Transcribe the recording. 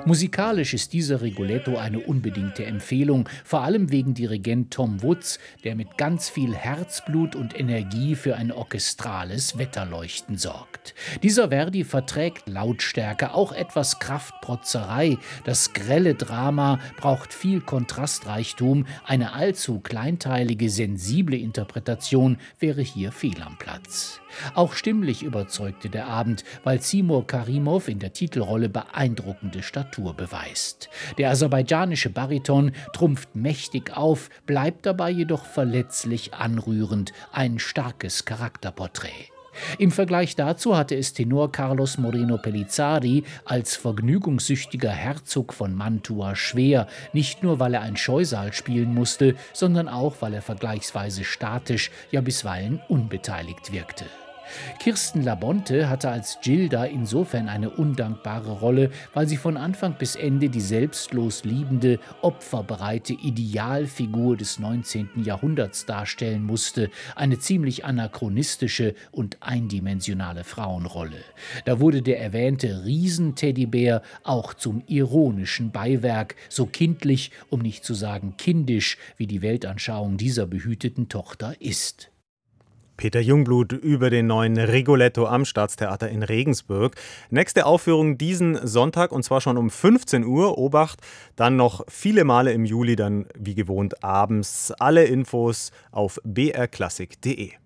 Musikalisch ist dieser Rigoletto eine unbedingte Empfehlung, vor allem wegen Dirigent Tom Woods, der mit ganz viel Herzblut und Energie für ein orchestrales Wetterleuchten sorgt. Dieser Verdi verträgt Lautstärke, auch etwas Kraftprotzerei. Das grelle Drama braucht viel Kontrastreichtum. Eine allzu kleinteilige, sensible Interpretation wäre hier fehl am Platz. Auch stimmlich überzeugte der Abend, weil Timur Karimov in der Titelrolle beeindruckende Statur beweist. Der aserbaidschanische Bariton trumpft mächtig auf, bleibt dabei jedoch verletzlich anrührend, ein starkes Charakterporträt. Im Vergleich dazu hatte es Tenor Carlos Moreno Pellizzari als vergnügungssüchtiger Herzog von Mantua schwer, nicht nur weil er ein Scheusal spielen musste, sondern auch weil er vergleichsweise statisch, ja bisweilen unbeteiligt wirkte. Kirsten Labonte hatte als Gilda insofern eine undankbare Rolle, weil sie von Anfang bis Ende die selbstlos liebende, opferbereite Idealfigur des 19. Jahrhunderts darstellen musste, eine ziemlich anachronistische und eindimensionale Frauenrolle. Da wurde der erwähnte Riesenteddybär auch zum ironischen Beiwerk, so kindlich, um nicht zu sagen kindisch, wie die Weltanschauung dieser behüteten Tochter ist. Peter Jungblut über den neuen Rigoletto am Staatstheater in Regensburg. Nächste Aufführung diesen Sonntag und zwar schon um 15 Uhr. Obacht, dann noch viele Male im Juli, dann wie gewohnt abends. Alle Infos auf brklassik.de.